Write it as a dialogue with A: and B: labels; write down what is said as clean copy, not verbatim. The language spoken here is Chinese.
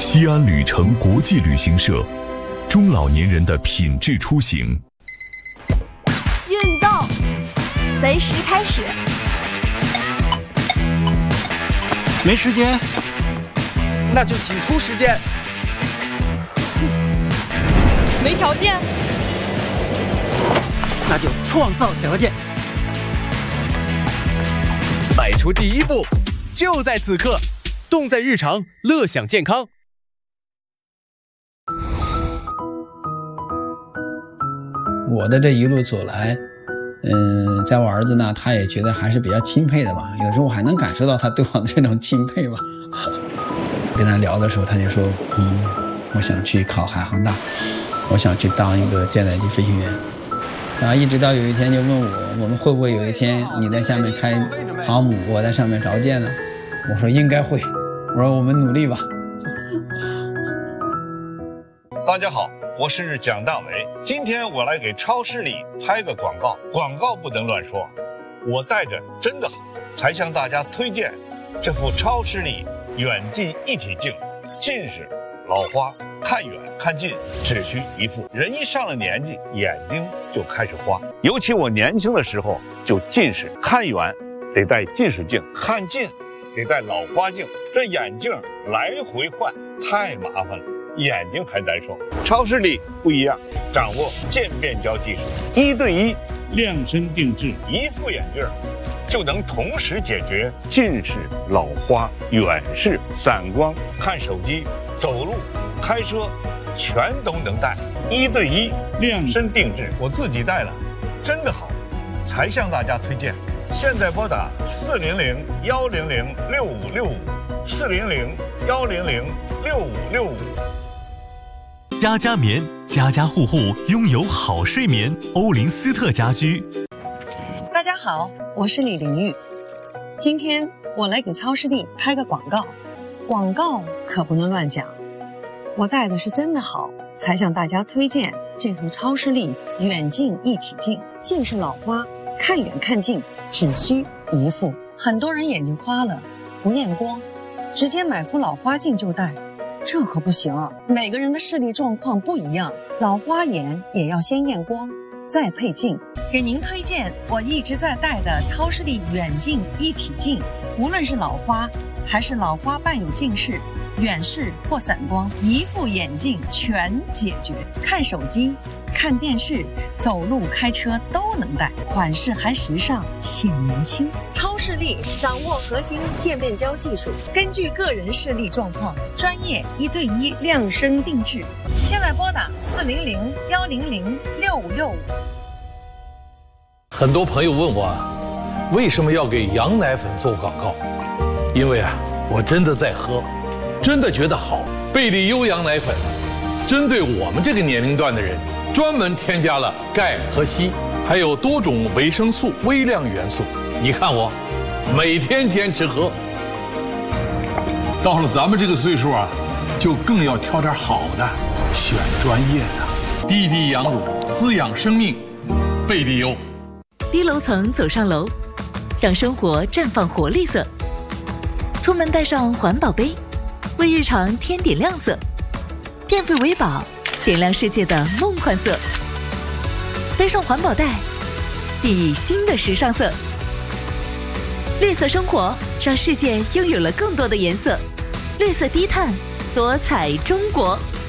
A: 西安旅程国际旅行社，中老年人的品质出行。
B: 运动，随时开始。
C: 没时间，
D: 那就挤出时间。
E: 没条件，
C: 那就创造条件。
D: 迈出第一步，就在此刻，动在日常，乐享健康。
F: 我的这一路走来，在我儿子那，他也觉得还是比较钦佩的吧。有时候我还能感受到他对我的这种钦佩吧。跟他聊的时候，他就说，我想去考海航大，我想去当一个舰载机飞行员。然后一直到有一天就问我们会不会有一天你在下面开航母，我在上面着舰呢？我说应该会，我说我们努力吧。
G: 大家好，我是蒋大为，今天我来给超视力拍个广告，广告不能乱说，我戴着真的好，才向大家推荐这副超视力远近一体镜，近视、老花、看远看近只需一副。人一上了年纪，眼睛就开始花，尤其我年轻的时候就近视，看远得戴近视镜，看近得戴老花镜，这眼镜来回换太麻烦了，眼睛还难受。超视力不一样，掌握渐变焦技术，1对1量身定制，一副眼镜就能同时解决近视、老花、远视、散光、看手机、走路、开车，全都能戴。1对1量身定制，我自己戴了，真的好，才向大家推荐。现在拨打400-100-6565，400-100-6565。
A: 家家眠，家家户户拥有好睡眠。欧林斯特家居。
H: 大家好，我是李玲玉。今天我来给超视力拍个广告，广告可不能乱讲。我戴的是真的好，才向大家推荐这副超视力远近一体镜，近视老花，看远看近只需一副。很多人眼睛花了不验光，直接买副老花镜就戴，这可不行。每个人的视力状况不一样，老花眼也要先验光再配镜。给您推荐我一直在戴的超视力远近一体镜，无论是老花还是老花伴有近视、远视或散光，一副眼镜全解决。看手机、看电视、走路、开车都能戴，款式还时尚显年轻。超视力掌握核心渐变焦技术，根据个人视力状况，专业1对1量身定制。现在拨打400-100-6565。
I: 很多朋友问我，为什么要给羊奶粉做广告？因为我真的在喝，真的觉得好。贝利优羊奶粉针对我们这个年龄段的人，专门添加了钙和硒，还有多种维生素、微量元素。你看我每天坚持喝。
J: 到了咱们这个岁数就更要挑点好的，选专业的。滴滴羊乳，滋养生命，贝利优。
K: 低楼层走上楼，让生活绽放活力色。出门带上环保杯，为日常添点亮色。电费为宝，点亮世界的梦幻色。背上环保袋，熠熠新的时尚色。绿色生活，让世界拥有了更多的颜色。绿色低碳，多彩中国。